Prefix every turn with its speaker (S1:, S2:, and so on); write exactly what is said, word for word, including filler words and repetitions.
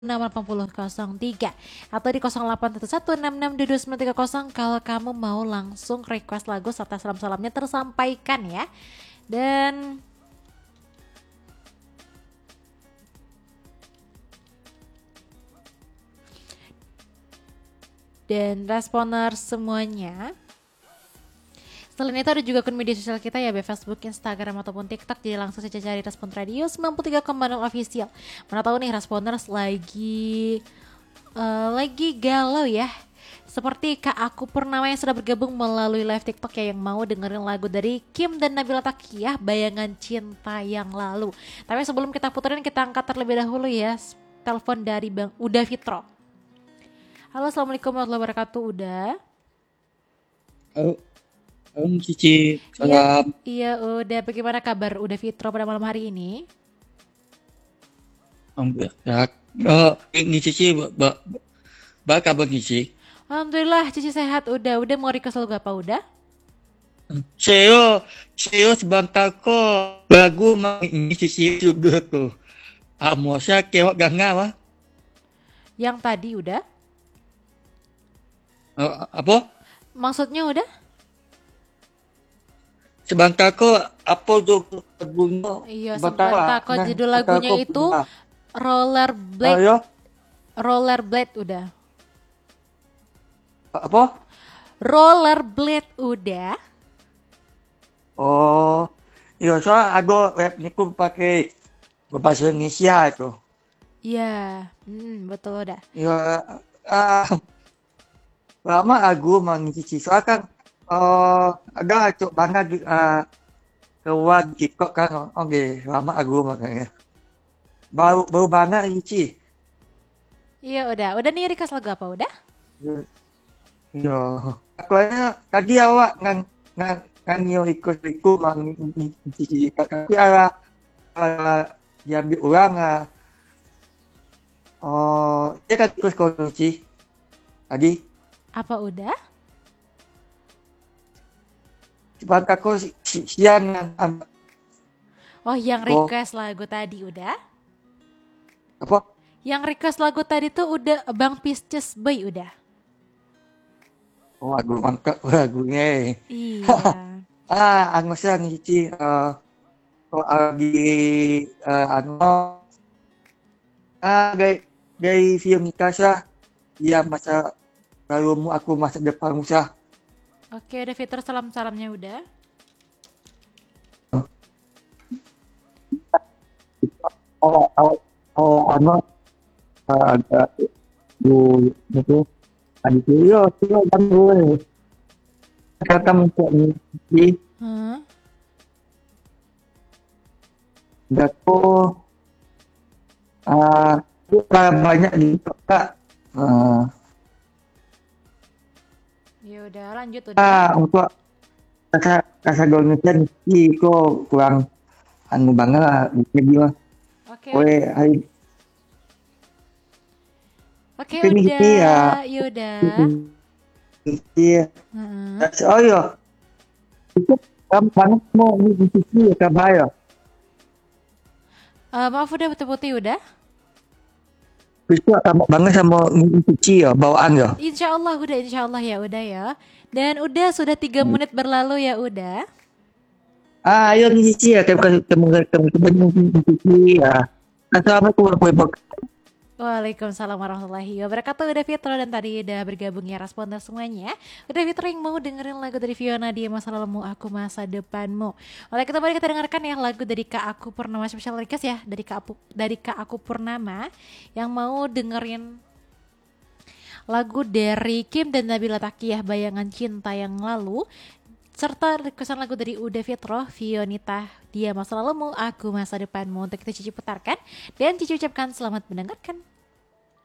S1: enam delapan nol nol tiga atau di nol delapan satu satu enam enam dua dua sembilan tiga nol kalau kamu mau langsung request lagu serta salam-salamnya tersampaikan ya. Dan dan responer semuanya. Selain itu ada juga akun media sosial kita ya, Facebook, Instagram ataupun TikTok. Jadi langsung saja cari Respon Radio sembilan puluh tiga koma nol official. Mana tahu nih Responers lagi uh, lagi galau ya. Seperti Kak Aku Purnama yang sudah bergabung melalui live TikTok ya, yang mau dengerin lagu dari Kim dan Nabila Takiyah, Bayangan Cinta Yang Lalu. Tapi sebelum kita puterin, kita angkat terlebih dahulu ya telepon dari Bang Uda Fitro. Halo, assalamualaikum warahmatullahi wabarakatuh. Uda.
S2: Halo. Om Cici, salam.
S1: Iya, iya, udah. Bagaimana kabar Uda Fitro pada malam hari ini?
S2: Om ya. Oh, ini Cici, ba, ba kabar Cici.
S1: Alhamdulillah, Cici sehat. Udah, udah mau request lagu apa Uda?
S2: Saya, saya sebentar kok lagu ini Cici juga tuh. Amosa kewak ganga wah.
S1: Yang tadi udah?
S2: Uh, apa?
S1: Maksudnya udah?
S2: Sebentar kok apa tuh lagunya?
S1: Iya, sebentar kok judul lagunya itu Rollerblade.
S2: Ayo.
S1: Rollerblade udah.
S2: Apa?
S1: Rollerblade udah.
S2: Oh, iya soal ada web niku pakai bahasa Indonesia itu.
S1: Iya, hmm, betul udah.
S2: Iya, ah, lama aku mengisi soal kan. Oh, ada cuk bangga di uh, keluar TikTok kan. Oke, lama aku makanya. Baru baru banget Ici.
S1: Iya udah, udah nih request lagu apa udah?
S2: Iya. Aku aja tadi awak ngan ngan ngan yo ikut ikut mang Ici. Tapi ala ala diambil orang ah. Oh, dia kan ikut kau Ici. Tadi.
S1: Apa udah?
S2: Sebab aku si, siang um,
S1: Oh, yang request oh. lagu tadi udah?
S2: Apa?
S1: Yang request lagu tadi tuh udah Bang Pisces Boy udah.
S2: Oh, lagu mantap lagunya.
S1: Iya.
S2: ah, anu saya ngici uh, di uh, anu ah gay gay film Mikasa ya masa lalumu aku masa depan Musa.
S1: Oke, udah Fitur salam-salamnya udah.
S2: Oh, oh, oh, anu ada bu itu ada video video kan gue kata untuk di
S1: hmm.
S2: Dako ah banyak di kak uh,
S1: ya udah lanjut udah.
S2: Ah, untuk kasa kasa Indonesia sih kok kurang anu banget lah jadi mah.
S1: Oke.
S2: Oke, hai.
S1: Oke, udah. Ya, yaudah.
S2: Iya. Heeh. Oh iya. Itu kamu banget mau di sini ya kabar.
S1: Uh, maaf udah putih-putih udah.
S2: Itu sama banget sama Cici ya bawaan ya.
S1: Insya Allah udah, insya Allah ya udah ya. Dan udah sudah tiga hmm. menit berlalu ya udah.
S2: Ah, ayo Cici ya ketemu ketemu ketemu Cici ya. Assalamualaikum warahmatullahi wabarakatuh.
S1: Waalaikumsalam warahmatullahi wabarakatuh. Udah Fitro dan tadi udah bergabung ya responden semuanya. Udah Fitro yang mau dengerin lagu dari Fiona Dia Masa Lalumu Aku Masa Depanmu. Oleh kita mari kita dengarkan ya lagu dari Kak Aku Purnama, special request ya dari Kak Aku, dari Kak Aku Purnama yang mau dengerin lagu dari Kim dan Nabila Takiyah, Bayangan Cinta Yang Lalu, serta requestan lagu dari Uda Fitro, Fionita Dia Masa Lalumu Aku Masa Depanmu untuk kita Cici putarkan dan Cici ucapkan selamat mendengarkan.